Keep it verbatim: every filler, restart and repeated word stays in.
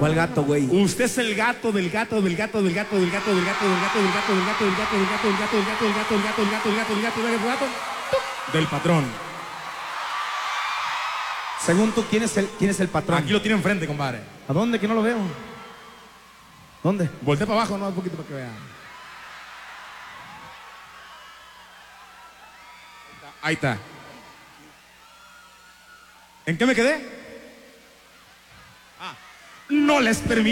¿Cuál gato, güey? Usted es el gato del gato del gato del gato del gato del gato del gato del gato del gato del gato del gato del gato del gato del gato del gato del gato del gato del gato del gato del patrón. Según tú, ¿quién es el, quién es el patrón? Aquí lo tiene enfrente, compadre. ¿A dónde? Que no lo veo. ¿Dónde? Voltea para abajo, no, un poquito para que vea. Ahí está. ¿En qué me quedé? Ah, no les permito.